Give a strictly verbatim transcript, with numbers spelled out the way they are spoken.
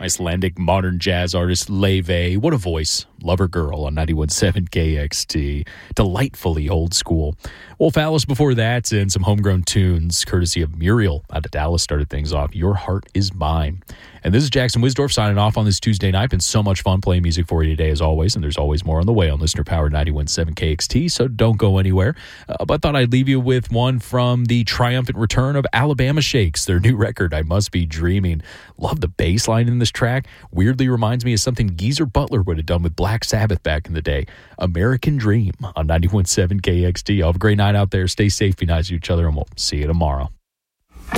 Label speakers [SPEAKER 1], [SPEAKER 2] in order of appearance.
[SPEAKER 1] Icelandic modern jazz artist Leve. What a voice. Lover Girl on ninety-one point seven K X T. Delightfully old school. Wolf Alice before that, and some homegrown tunes courtesy of Muriel out of Dallas started things off. Your Heart Is Mine. And this is Jackson Wisdorf signing off on this Tuesday night. Been so much fun playing music for you today as always, and there's always more on the way on Listener Power ninety-one point seven K X T, so don't go anywhere. Uh, but I thought I'd leave you with one from the triumphant return of Alabama Shakes, their new record, I Must Be Dreaming. Love the bass line in this track. Weirdly reminds me of something Geezer Butler would have done with Black Sabbath back in the day. American Dream on ninety-one point seven K X T. Have a great night out there. Stay safe, be nice to each other, and we'll see you tomorrow.